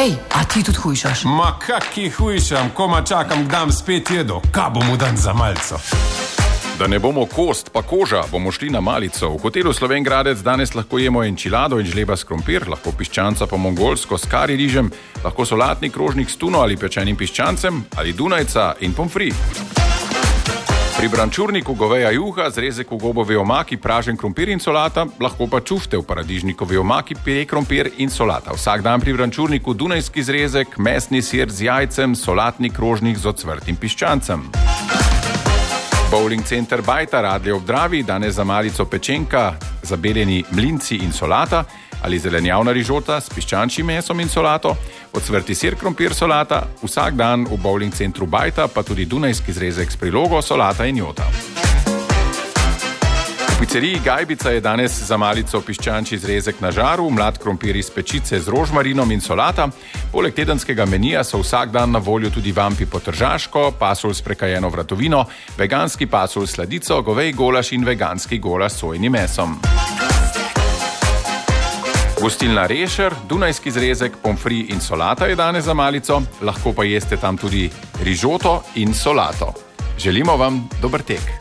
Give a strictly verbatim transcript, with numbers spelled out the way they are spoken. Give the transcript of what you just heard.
Ej, a ti tudi hujšaš? Ma kaki hujšam, koma čakam, kdam spet jedo, ka bomo dan za malco. Da ne bomo kost pa koža, bomo šli na malico. V hotelu Slovenj Gradec danes lahko jemo enčilado in žleba s krompir, lahko piščanca pa mongolsko s kari rižem, lahko solatni krožnik s tuno ali pečenim piščancem, ali dunajca in pomfri. Pri brančurniku goveja juha, zrezek v gobovi omaki, pražen krompir in solata, lahko pa čufte v paradižnikovi omaki, pire krompir in solata. Vsak dan pri brančurniku dunajski zrezek, mesni sir z jajcem, solatni krožnik z ocvrtim piščancem. Bowling center Bajta, Radlje ob Dravi, danes za malico pečenka, zabeljeni mlinci in solata, ali zelenjavna rižota s piščančjim mesom in solato, ocvrti sir, krompir, solata, vsak dan v bowling centru Bajta, pa tudi dunajski zrezek s prilogo, solata in jota. V pizzeriji Gajbica je danes za malico piščančji zrezek na žaru, mlad krompir iz pečice z rožmarinom in solata. Poleg tedenskega menija so vsak dan na voljo tudi vampi po tržaško, pasulj s prekajeno vratovino, veganski pasulj s sladico, govej golaš in veganski golaš s sojnim mesom. Gostilna Rešer, dunajski zrezek, pomfri in solata je danes za malico, lahko pa jeste tam tudi rižoto in solato. Želimo vam dober tek.